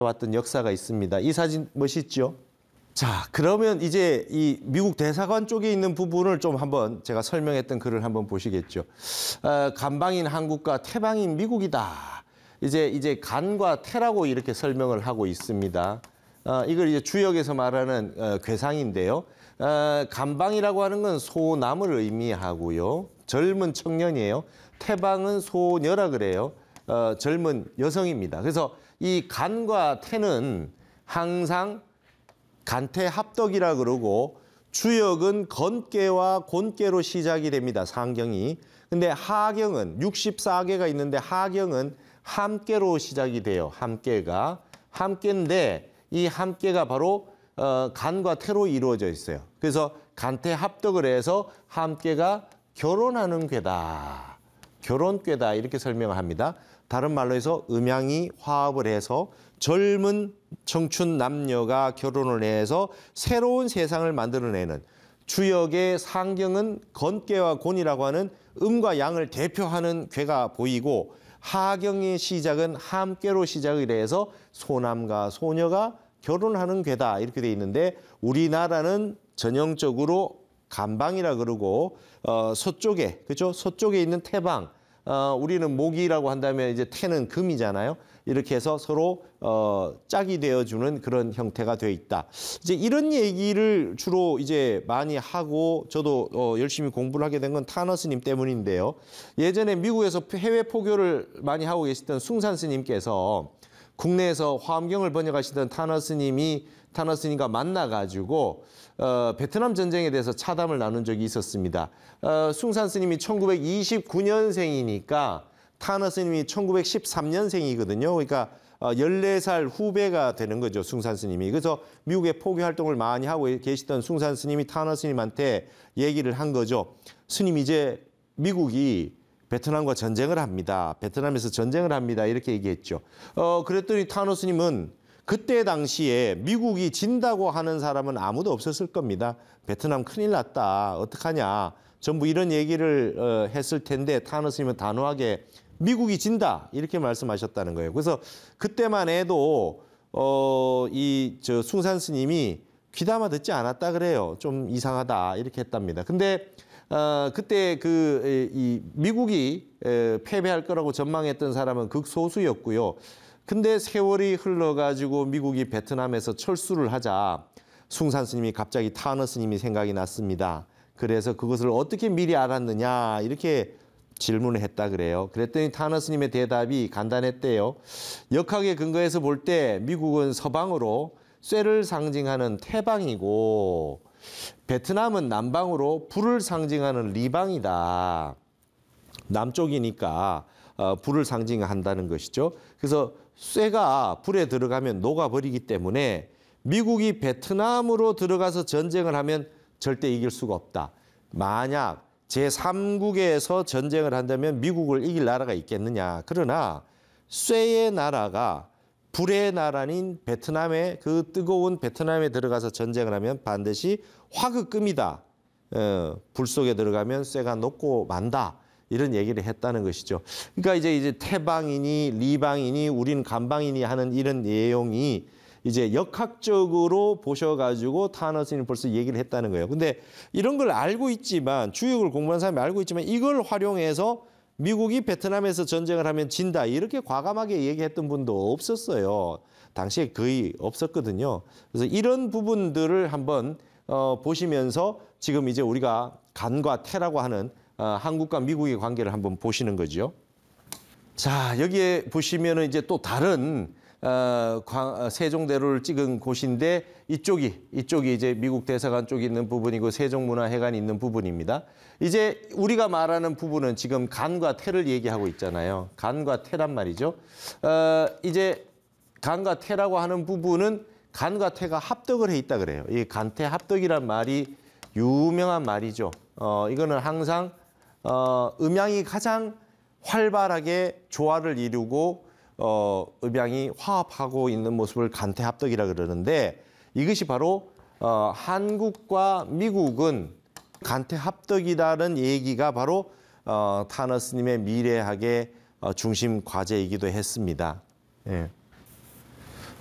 왔던 역사가 있습니다. 이 사진 멋있죠? 자, 그러면 이제 이 미국 대사관 쪽에 있는 부분을 좀 한번 제가 설명했던 글을 한번 보시겠죠. 간방인 한국과 태방인 미국이다. 이제 간과 태라고 이렇게 설명을 하고 있습니다. 이걸 이제 주역에서 말하는 괴상인데요. 간방이라고 하는 건 소남을 의미하고요. 젊은 청년이에요. 태방은 소녀라 그래요. 젊은 여성입니다. 그래서 이 간과 태는 항상 간태 합덕이라 그러고 주역은 건께와 곤께로 시작이 됩니다. 상경이. 근데 하경은 64개가 있는데 하경은 함께로 시작이 돼요. 함께인데 이 함께가 바로 간과 태로 이루어져 있어요. 그래서 간태 합덕을 해서 함께가 결혼하는 궤다. 결혼궤다 이렇게 설명을 합니다. 다른 말로 해서 음양이 화합을 해서 젊은 청춘 남녀가 결혼을 해서 새로운 세상을 만들어내는 주역의 상경은 건께와 곤이라고 하는 음과 양을 대표하는 궤가 보이고 하경의 시작은 함께로 시작을 해서 소남과 소녀가 결혼하는 궤다 이렇게 돼 있는데 우리나라는 전형적으로 간방이라 그러고 서쪽에 그죠? 서쪽에 있는 태방 우리는 목이라고 한다면 이제 태는 금이잖아요. 이렇게 해서 서로 짝이 되어주는 그런 형태가 되어 있다. 이제 이런 얘기를 주로 이제 많이 하고 저도 열심히 공부를 하게 된 건 타너 스님 때문인데요. 예전에 미국에서 해외 포교를 많이 하고 계시던 숭산 스님께서 국내에서 화엄경을 번역하시던 타너 스님과 만나가지고 베트남 전쟁에 대해서 차담을 나눈 적이 있었습니다. 숭산 스님이 1929년생이니까 타너 스님이 1913년생이거든요. 그러니까 14살 후배가 되는 거죠, 숭산 스님이. 그래서 미국에 포교 활동을 많이 하고 계시던 숭산 스님이 타너 스님한테 얘기를 한 거죠. 스님, 이제 미국이 베트남과 전쟁을 합니다. 베트남에서 전쟁을 합니다. 이렇게 얘기했죠. 그랬더니 타너 스님은 그때 당시에 미국이 진다고 하는 사람은 아무도 없었을 겁니다. 베트남 큰일 났다. 어떡하냐. 전부 이런 얘기를 했을 텐데 타너 스님은 단호하게 미국이 진다. 이렇게 말씀하셨다는 거예요. 그래서 그때만 해도 숭산 스님이 귀담아 듣지 않았다 그래요. 좀 이상하다. 이렇게 했답니다. 근데 그때 이 미국이 패배할 거라고 전망했던 사람은 극소수였고요. 근데 세월이 흘러가지고 미국이 베트남에서 철수를 하자 숭산 스님이 갑자기 타너 스님이 생각이 났습니다. 그래서 그것을 어떻게 미리 알았느냐 이렇게 질문을 했다 그래요. 그랬더니 타너 스님의 대답이 간단했대요. 역학에 근거해서 볼 때 미국은 서방으로 쇠를 상징하는 태방이고 베트남은 남방으로 불을 상징하는 리방이다. 남쪽이니까 불을 상징한다는 것이죠. 그래서 쇠가 불에 들어가면 녹아버리기 때문에 미국이 베트남으로 들어가서 전쟁을 하면 절대 이길 수가 없다. 만약 제3국에서 전쟁을 한다면 미국을 이길 나라가 있겠느냐. 그러나 쇠의 나라가 불의 나라인 베트남에 그 뜨거운 베트남에 들어가서 전쟁을 하면 반드시 화극금이다. 불 속에 들어가면 쇠가 녹고 만다. 이런 얘기를 했다는 것이죠. 그러니까 이제 태방이니 리방이니 우린 간방이니 하는 이런 내용이 이제 역학적으로 보셔가지고 타너 스님이 벌써 얘기를 했다는 거예요. 근데 이런 걸 알고 있지만 주역을 공부한 사람이 알고 있지만 이걸 활용해서 미국이 베트남에서 전쟁을 하면 진다 이렇게 과감하게 얘기했던 분도 없었어요. 당시에 거의 없었거든요. 그래서 이런 부분들을 한번 보시면서 지금 이제 우리가 간과 태라고 하는 한국과 미국의 관계를 한번 보시는 거죠. 자, 여기에 보시면은 이제 또 다른 세종대로를 찍은 곳인데 이쪽이 이제 미국 대사관 쪽에 있는 부분이고 세종문화회관이 있는 부분입니다. 이제 우리가 말하는 부분은 지금 간과 태를 얘기하고 있잖아요. 간과 태란 말이죠. 이제 간과 태라고 하는 부분은 간과 태가 합덕을 해 있다 그래요. 이 간태 합덕이란 말이 유명한 말이죠. 이거는 항상 음양이 가장 활발하게 조화를 이루고 음양이 화합하고 있는 모습을 간태합덕이라 그러는데 이것이 바로 한국과 미국은 간태합덕이라는 얘기가 바로 타너 스님의 미래학의 중심 과제이기도 했습니다. 예.